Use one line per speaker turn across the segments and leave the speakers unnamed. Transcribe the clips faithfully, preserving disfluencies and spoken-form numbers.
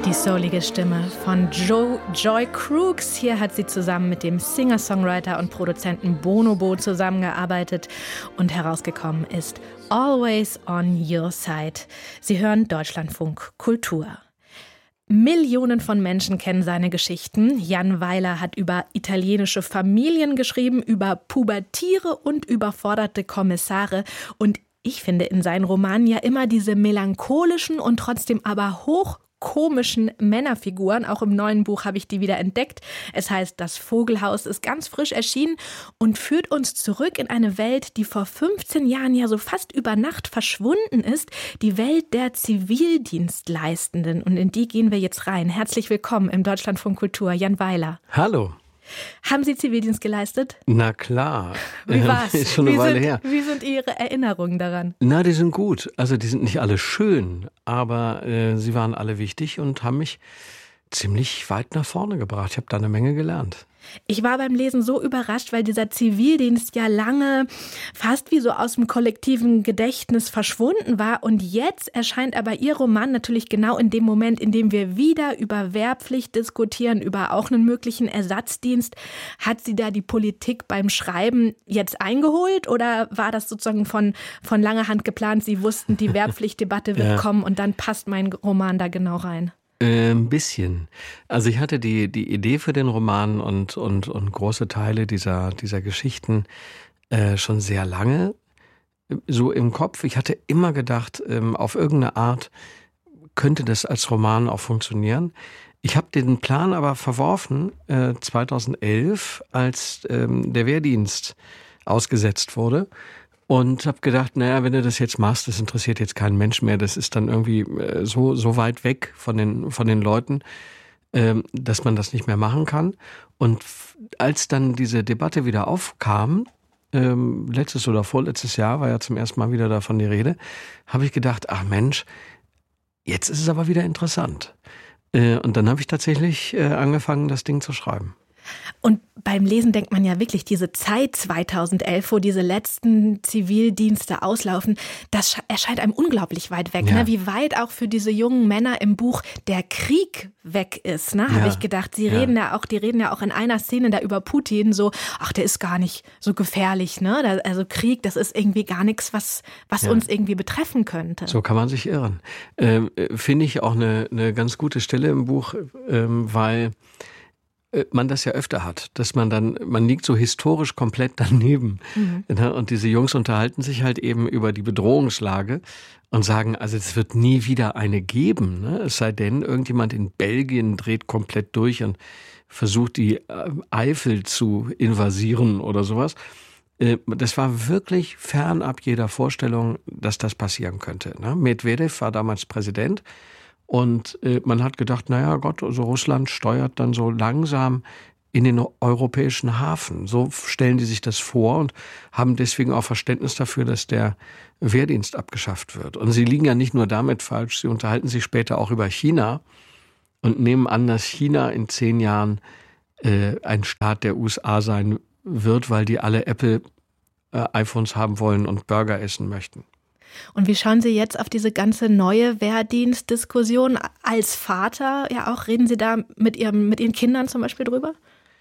Die soulige Stimme von Jo Joy Crookes. Hier hat sie zusammen mit dem Singer-Songwriter und Produzenten Bonobo zusammengearbeitet und herausgekommen ist Always on Your Side. Sie hören Deutschlandfunk Kultur. Millionen von Menschen kennen seine Geschichten. Jan Weiler hat über italienische Familien geschrieben, über Pubertiere und überforderte Kommissare. Und ich finde in seinen Romanen ja immer diese melancholischen und trotzdem aber hoch komischen Männerfiguren. Auch im neuen Buch habe ich die wieder entdeckt. Es heißt, das Vogelhaus ist ganz frisch erschienen und führt uns zurück in eine Welt, die vor fünfzehn Jahren ja so fast über Nacht verschwunden ist. Die Welt der Zivildienstleistenden. Und in die gehen wir jetzt rein. Herzlich willkommen im Deutschlandfunk Kultur, Jan Weiler.
Hallo.
Haben Sie Zivildienst geleistet?
Na klar.
Wie war's?
Ist schon eine
wie
Weile
sind,
her.
Wie sind Ihre Erinnerungen daran?
Na, die sind gut. Also die sind nicht alle schön, aber äh, sie waren alle wichtig und haben mich ziemlich weit nach vorne gebracht. Ich habe da eine Menge gelernt.
Ich war beim Lesen so überrascht, weil dieser Zivildienst ja lange fast wie so aus dem kollektiven Gedächtnis verschwunden war. Und jetzt erscheint aber Ihr Roman natürlich genau in dem Moment, in dem wir wieder über Wehrpflicht diskutieren, über auch einen möglichen Ersatzdienst. Hat Sie da die Politik beim Schreiben jetzt eingeholt oder war das sozusagen von, von langer Hand geplant? Sie wussten, die Wehrpflichtdebatte wird ja kommen und dann passt mein Roman da genau rein.
Ein bisschen. Also ich hatte die, die Idee für den Roman und, und, und große Teile dieser, dieser Geschichten äh, schon sehr lange so im Kopf. Ich hatte immer gedacht, ähm, auf irgendeine Art könnte das als Roman auch funktionieren. Ich habe den Plan aber verworfen äh, zweitausendelf, als ähm, der Wehrdienst ausgesetzt wurde. Und habe gedacht, naja, wenn du das jetzt machst, das interessiert jetzt keinen Mensch mehr. Das ist dann irgendwie äh, so so weit weg von den von den Leuten, ähm, dass man das nicht mehr machen kann. Und f- als dann diese Debatte wieder aufkam, ähm, letztes oder vorletztes Jahr war ja zum ersten Mal wieder davon die Rede, habe ich gedacht, ach Mensch, jetzt ist es aber wieder interessant. Äh, und dann habe ich tatsächlich äh, angefangen, das Ding zu schreiben.
Und beim Lesen denkt man ja wirklich, diese Zeit zweitausendelf, wo diese letzten Zivildienste auslaufen, das erscheint einem unglaublich weit weg.
Ja.
Ne? Wie weit auch für diese jungen Männer im Buch der Krieg weg ist, ne? Habe
Ja.
ich gedacht. Sie
Ja.
reden ja auch, die reden ja auch in einer Szene da über Putin so, ach, der ist gar nicht so gefährlich, ne? Da, also Krieg, das ist irgendwie gar nichts, was, was
Ja.
uns irgendwie betreffen könnte.
So kann man sich irren. Ähm, Finde ich auch eine, eine ganz gute Stelle im Buch, ähm, weil man das ja öfter hat, dass man dann, man liegt so historisch komplett daneben. Mhm. Und diese Jungs unterhalten sich halt eben über die Bedrohungslage und sagen, also es wird nie wieder eine geben. Ne? Es sei denn, irgendjemand in Belgien dreht komplett durch und versucht, die Eifel zu invasieren oder sowas. Das war wirklich fernab jeder Vorstellung, dass das passieren könnte. Ne? Medvedev war damals Präsident. Und äh, man hat gedacht, naja Gott, also Russland steuert dann so langsam in den europäischen Hafen. So stellen die sich das vor und haben deswegen auch Verständnis dafür, dass der Wehrdienst abgeschafft wird. Und sie liegen ja nicht nur damit falsch, sie unterhalten sich später auch über China und nehmen an, dass China in zehn Jahren äh, ein Staat der U S A sein wird, weil die alle Apple-iPhones äh, haben wollen und Burger essen möchten.
Und wie schauen Sie jetzt auf diese ganze neue Wehrdienstdiskussion als Vater? Ja, auch reden Sie da mit Ihrem, mit Ihren Kindern zum Beispiel drüber?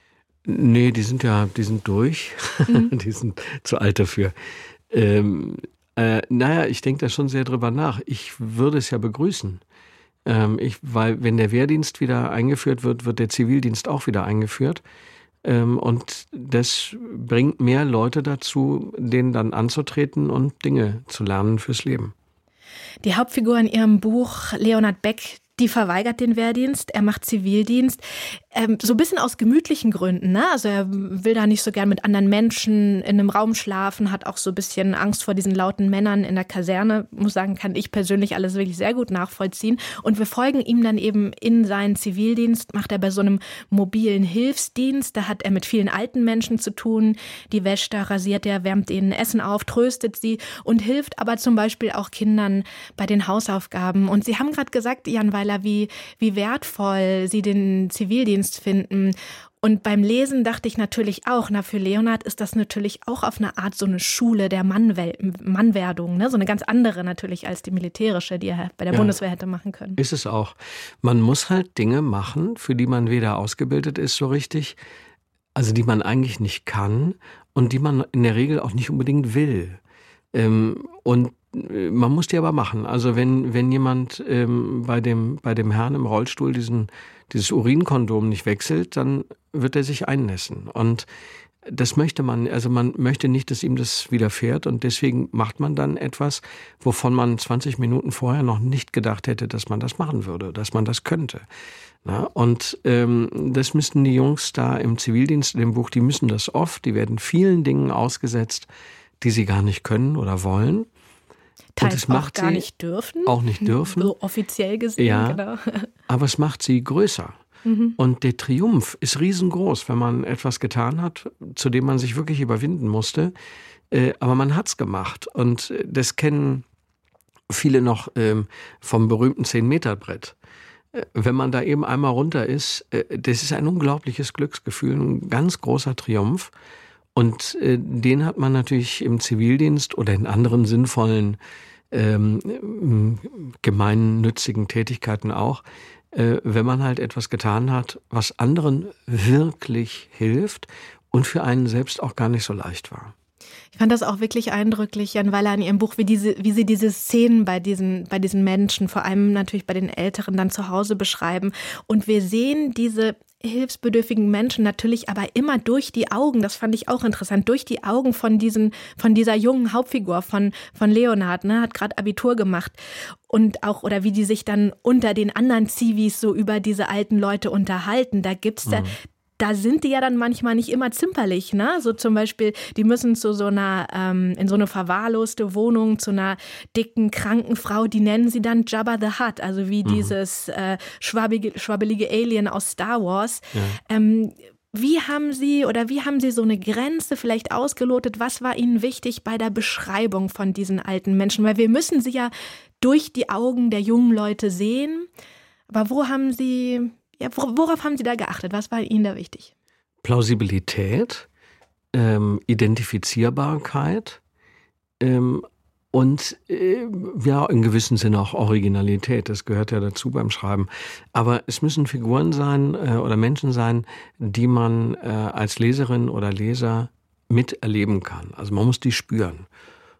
Nee, die sind ja, die sind durch. Mhm. Die sind zu alt dafür. Ähm, äh, naja, ich denke da schon sehr drüber nach. Ich würde es ja begrüßen. Ähm, ich, weil wenn der Wehrdienst wieder eingeführt wird, wird der Zivildienst auch wieder eingeführt. Ähm, und das bringt mehr Leute dazu, denen dann anzutreten und Dinge zu lernen fürs Leben.
Die Hauptfigur in Ihrem Buch, Leonhard Beck, die verweigert den Wehrdienst, er macht Zivildienst, ähm, so ein bisschen aus gemütlichen Gründen, ne? Also er will da nicht so gern mit anderen Menschen in einem Raum schlafen, hat auch so ein bisschen Angst vor diesen lauten Männern in der Kaserne. Muss sagen, kann ich persönlich alles wirklich sehr gut nachvollziehen. Und wir folgen ihm dann eben in seinen Zivildienst, macht er bei so einem mobilen Hilfsdienst. Da hat er mit vielen alten Menschen zu tun. Die wäscht er, rasiert er, wärmt ihnen Essen auf, tröstet sie und hilft aber zum Beispiel auch Kindern bei den Hausaufgaben. Und Sie haben gerade gesagt, Jan Weiler, wie, wie wertvoll Sie den Zivildienst Zivildienst finden. Und beim Lesen dachte ich natürlich auch, na, für Leonhard ist das natürlich auch auf eine Art so eine Schule der Mannwel- Mannwerdung, ne? So eine ganz andere natürlich als die militärische, die er bei der ja, Bundeswehr hätte machen können.
Ist es auch. Man muss halt Dinge machen, für die man weder ausgebildet ist so richtig, also die man eigentlich nicht kann und die man in der Regel auch nicht unbedingt will. Ähm, und man muss die aber machen. Also wenn, wenn jemand ähm, bei dem, bei dem Herrn im Rollstuhl diesen, dieses Urinkondom nicht wechselt, dann wird er sich einnässen. Und das möchte man, also man möchte nicht, dass ihm das widerfährt und deswegen macht man dann etwas, wovon man zwanzig Minuten vorher noch nicht gedacht hätte, dass man das machen würde, dass man das könnte. Na, und ähm, das müssen die Jungs da im Zivildienst, in dem Buch, die müssen das oft, die werden vielen Dingen ausgesetzt, die sie gar nicht können oder wollen.
Teils
und es macht
auch gar
sie
nicht dürfen.
Auch nicht dürfen.
So offiziell gesehen,
ja,
genau.
Aber es macht sie größer. Mhm. Und der Triumph ist riesengroß, wenn man etwas getan hat, zu dem man sich wirklich überwinden musste. Äh, aber man hat's gemacht. Und das kennen viele noch ähm, vom berühmten zehn-Meter-Brett. Äh, wenn man da eben einmal runter ist, äh, das ist ein unglaubliches Glücksgefühl, ein ganz großer Triumph. Und äh, den hat man natürlich im Zivildienst oder in anderen sinnvollen, ähm, gemeinnützigen Tätigkeiten auch, äh, wenn man halt etwas getan hat, was anderen wirklich hilft und für einen selbst auch gar nicht so leicht war.
Ich fand das auch wirklich eindrücklich, Jan Weiler, in Ihrem Buch, wie, diese, wie Sie diese Szenen bei diesen, bei diesen Menschen, vor allem natürlich bei den Älteren, dann zu Hause beschreiben. Und wir sehen diese hilfsbedürftigen Menschen natürlich aber immer durch die Augen, das fand ich auch interessant, durch die Augen von diesen, von dieser jungen Hauptfigur, von, von Leonhard, ne, hat gerade Abitur gemacht. Und auch, oder wie die sich dann unter den anderen Zivis so über diese alten Leute unterhalten, da gibt's da, mhm. Da sind die ja dann manchmal nicht immer zimperlich, ne? So zum Beispiel, die müssen zu so einer, ähm, in so eine verwahrloste Wohnung, zu einer dicken, kranken Frau, die nennen sie dann Jabba the Hutt, also wie mhm. dieses äh, schwabbige, schwabbelige Alien aus Star Wars. Ja. Ähm, wie haben Sie oder wie haben Sie so eine Grenze vielleicht ausgelotet? Was war Ihnen wichtig bei der Beschreibung von diesen alten Menschen? Weil wir müssen sie ja durch die Augen der jungen Leute sehen. Aber wo haben Sie... Ja, worauf haben Sie da geachtet? Was war Ihnen da wichtig?
Plausibilität, ähm, Identifizierbarkeit ähm, und äh, ja, in gewissem Sinne auch Originalität. Das gehört ja dazu beim Schreiben. Aber es müssen Figuren sein äh, oder Menschen sein, die man äh, als Leserin oder Leser miterleben kann. Also man muss die spüren.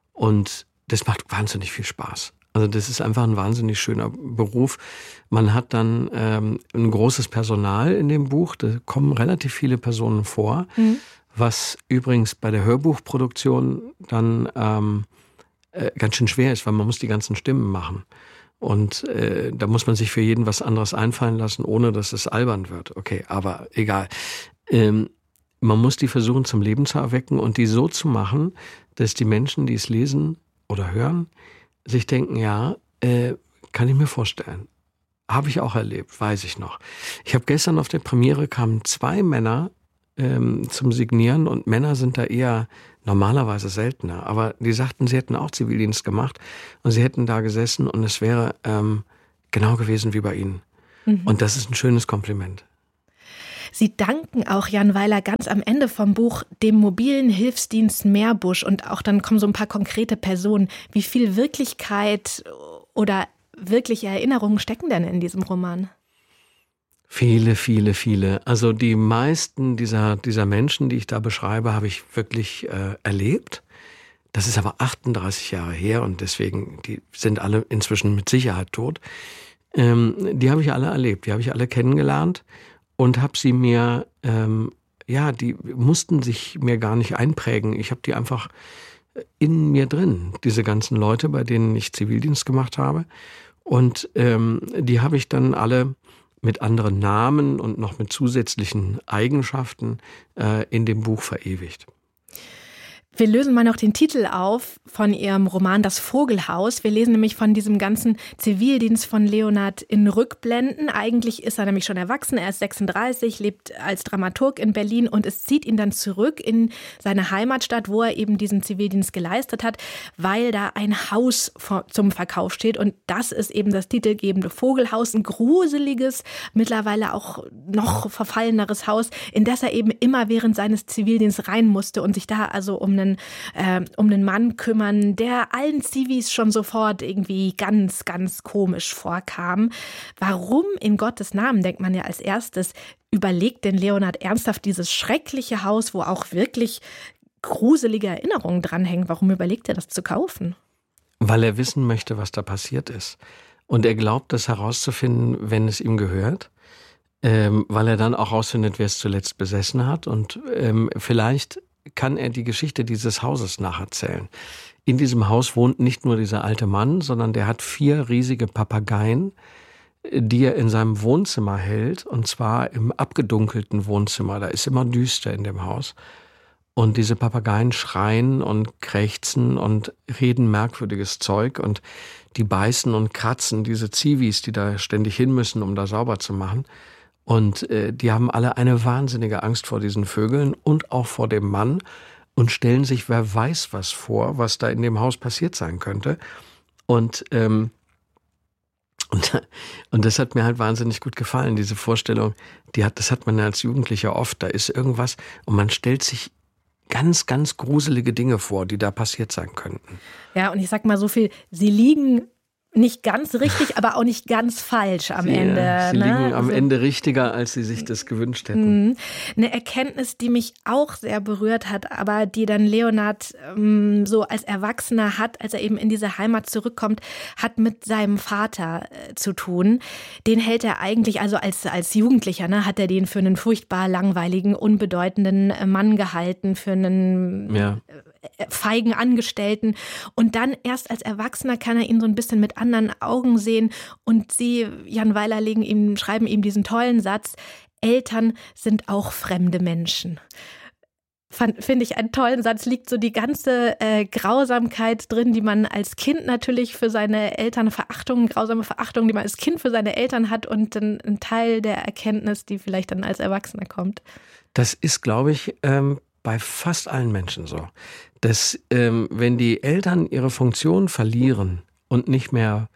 Und das macht wahnsinnig viel Spaß. Also das ist einfach ein wahnsinnig schöner Beruf. Man hat dann ähm, ein großes Personal in dem Buch. Da kommen relativ viele Personen vor, mhm. was übrigens bei der Hörbuchproduktion dann ähm, äh, ganz schön schwer ist, weil man muss die ganzen Stimmen machen. Und äh, da muss man sich für jeden was anderes einfallen lassen, ohne dass es albern wird. Okay, aber egal. Ähm, man muss die versuchen zum Leben zu erwecken und die so zu machen, dass die Menschen, die es lesen oder hören, sich denken, ja, äh, kann ich mir vorstellen. Habe ich auch erlebt, weiß ich noch. Ich habe gestern auf der Premiere kamen zwei Männer ähm, zum Signieren und Männer sind da eher normalerweise seltener. Aber die sagten, sie hätten auch Zivildienst gemacht und sie hätten da gesessen und es wäre ähm, genau gewesen wie bei Ihnen. Mhm. Und das ist ein schönes Kompliment.
Sie danken auch, Jan Weiler, ganz am Ende vom Buch dem mobilen Hilfsdienst Meerbusch und auch dann kommen so ein paar konkrete Personen. Wie viel Wirklichkeit oder wirkliche Erinnerungen stecken denn in diesem Roman?
Viele, viele, viele. Also die meisten dieser, dieser Menschen, die ich da beschreibe, habe ich wirklich äh, erlebt. Das ist aber achtunddreißig Jahre her und deswegen, die sind alle inzwischen mit Sicherheit tot. Ähm, die habe ich alle erlebt, die habe ich alle kennengelernt. Und habe sie mir, ähm, ja, die mussten sich mir gar nicht einprägen. Ich habe die einfach in mir drin, diese ganzen Leute, bei denen ich Zivildienst gemacht habe. Und ähm, die habe ich dann alle mit anderen Namen und noch mit zusätzlichen Eigenschaften äh, in dem Buch verewigt.
Wir lösen mal noch den Titel auf von Ihrem Roman Das Vogelhaus. Wir lesen nämlich von diesem ganzen Zivildienst von Leonhard in Rückblenden. Eigentlich ist er nämlich schon erwachsen, er ist sechsunddreißig, lebt als Dramaturg in Berlin und es zieht ihn dann zurück in seine Heimatstadt, wo er eben diesen Zivildienst geleistet hat, weil da ein Haus zum Verkauf steht. Und das ist eben das titelgebende Vogelhaus, ein gruseliges, mittlerweile auch noch verfalleneres Haus, in das er eben immer während seines Zivildienstes rein musste und sich da also um einen Äh, um einen Mann kümmern, der allen Zivis schon sofort irgendwie ganz, ganz komisch vorkam. Warum in Gottes Namen, denkt man ja als erstes, überlegt denn Leonhard ernsthaft dieses schreckliche Haus, wo auch wirklich gruselige Erinnerungen dranhängen? Warum überlegt er das zu kaufen?
Weil er wissen möchte, was da passiert ist. Und er glaubt, das herauszufinden, wenn es ihm gehört. Ähm, weil er dann auch herausfindet, wer es zuletzt besessen hat. Und ähm, vielleicht kann er die Geschichte dieses Hauses nacherzählen. In diesem Haus wohnt nicht nur dieser alte Mann, sondern der hat vier riesige Papageien, die er in seinem Wohnzimmer hält, und zwar im abgedunkelten Wohnzimmer. Da ist immer düster in dem Haus. Und diese Papageien schreien und krächzen und reden merkwürdiges Zeug und die beißen und kratzen diese Zivis, die da ständig hin müssen, um da sauber zu machen. Und äh, die haben alle eine wahnsinnige Angst vor diesen Vögeln und auch vor dem Mann und stellen sich, wer weiß was vor, was da in dem Haus passiert sein könnte. Und, ähm, und, und das hat mir halt wahnsinnig gut gefallen, diese Vorstellung. Die hat, das hat man ja als Jugendlicher oft. Da ist irgendwas und man stellt sich ganz, ganz gruselige Dinge vor, die da passiert sein könnten.
Ja, und ich sag mal so viel, sie liegen nicht ganz richtig, aber auch nicht ganz falsch am
sie,
Ende.
Sie
ne?
liegen am
also,
Ende richtiger, als Sie sich das gewünscht hätten.
Eine Erkenntnis, die mich auch sehr berührt hat, aber die dann Leonhard ähm, so als Erwachsener hat, als er eben in diese Heimat zurückkommt, hat mit seinem Vater äh, zu tun. Den hält er eigentlich, also als, als Jugendlicher, ne, hat er den für einen furchtbar langweiligen, unbedeutenden Mann gehalten, für einen ja. äh, feigen Angestellten. Und dann erst als Erwachsener kann er ihn so ein bisschen mit anderen Augen sehen und sie, Jan Weiler, legen ihm, schreiben ihm diesen tollen Satz: Eltern sind auch fremde Menschen. Finde ich einen tollen Satz, liegt so die ganze äh, Grausamkeit drin, die man als Kind natürlich für seine Eltern, Verachtung, grausame Verachtung, die man als Kind für seine Eltern hat und ein, ein Teil der Erkenntnis, die vielleicht dann als Erwachsener kommt.
Das ist, glaube ich, ähm, bei fast allen Menschen so, dass ähm, wenn die Eltern ihre Funktion verlieren und nicht mehr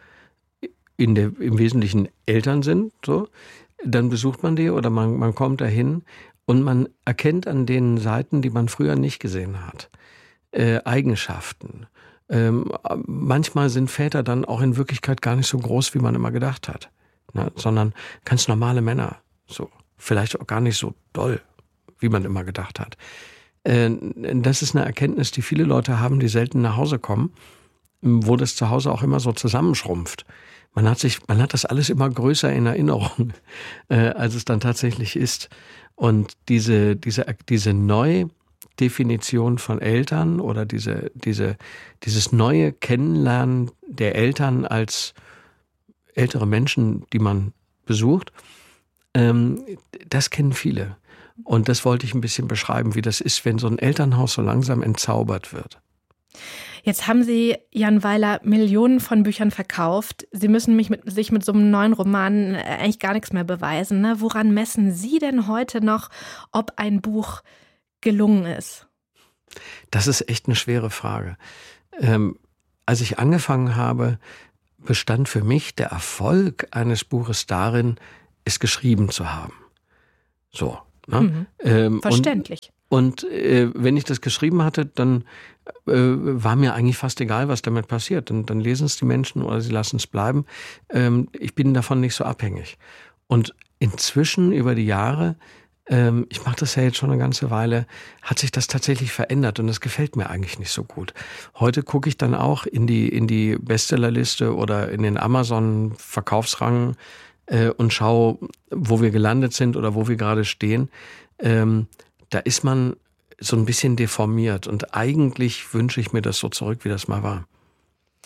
in der, im Wesentlichen Eltern sind, so, dann besucht man die oder man, man kommt dahin und man erkennt an den Seiten, die man früher nicht gesehen hat, äh, Eigenschaften. Ähm, manchmal sind Väter dann auch in Wirklichkeit gar nicht so groß, wie man immer gedacht hat, ne? Sondern ganz normale Männer, so, vielleicht auch gar nicht so doll, wie man immer gedacht hat. Äh, das ist eine Erkenntnis, die viele Leute haben, die selten nach Hause kommen, wo das zu Hause auch immer so zusammenschrumpft. Man hat sich, man hat das alles immer größer in Erinnerung, äh, als es dann tatsächlich ist. Und diese, diese, diese Neudefinition von Eltern oder diese, diese, dieses neue Kennenlernen der Eltern als ältere Menschen, die man besucht, ähm, das kennen viele. Und das wollte ich ein bisschen beschreiben, wie das ist, wenn so ein Elternhaus so langsam entzaubert wird.
Jetzt haben Sie, Jan Weiler, Millionen von Büchern verkauft. Sie müssen mich mit, sich mit so einem neuen Roman eigentlich gar nichts mehr beweisen. Ne? Woran messen Sie denn heute noch, ob ein Buch gelungen ist?
Das ist echt eine schwere Frage. Ähm, als ich angefangen habe, bestand für mich der Erfolg eines Buches darin, es geschrieben zu haben. So. Ne?
Mhm.
Ähm,
Verständlich.
Und, und äh, wenn ich das geschrieben hatte, dann äh, war mir eigentlich fast egal, was damit passiert. Dann, dann lesen es die Menschen oder sie lassen es bleiben. Ähm, ich bin davon nicht so abhängig. Und inzwischen über die Jahre, ähm, ich mache das ja jetzt schon eine ganze Weile, hat sich das tatsächlich verändert und das gefällt mir eigentlich nicht so gut. Heute gucke ich dann auch in die, in die Bestsellerliste oder in den Amazon-Verkaufsrang äh, und schaue, wo wir gelandet sind oder wo wir gerade stehen. Ähm, da ist man so ein bisschen deformiert und eigentlich wünsche ich mir das so zurück, wie das mal war.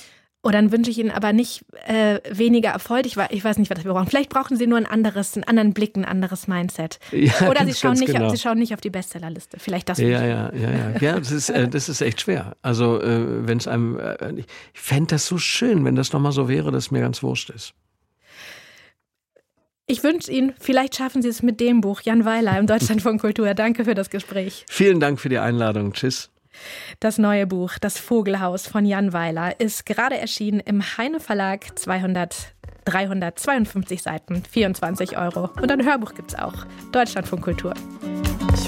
Oh, dann wünsche ich Ihnen aber nicht äh, weniger Erfolg. Ich, ich weiß nicht, was wir brauchen. Vielleicht brauchen Sie nur ein anderes, einen anderen Blick, ein anderes Mindset.
Ja,
Oder
ganz,
Sie, schauen nicht,
genau.
Sie schauen nicht auf die Bestsellerliste. Vielleicht das.
Ja, ja, ja, ja. Ja, das ist, äh, das ist echt schwer. Also, äh, wenn es einem, äh, ich fände das so schön, wenn das nochmal so wäre, dass es mir ganz wurscht ist.
Ich wünsche Ihnen, vielleicht schaffen Sie es mit dem Buch, Jan Weiler im Deutschlandfunk Kultur. Danke für das Gespräch.
Vielen Dank für die Einladung. Tschüss.
Das neue Buch, Das Vogelhaus von Jan Weiler, ist gerade erschienen im Heine Verlag, zweihundert, dreihundertzweiundfünfzig Seiten, vierundzwanzig Euro. Und ein Hörbuch gibt's auch. Deutschlandfunk Kultur.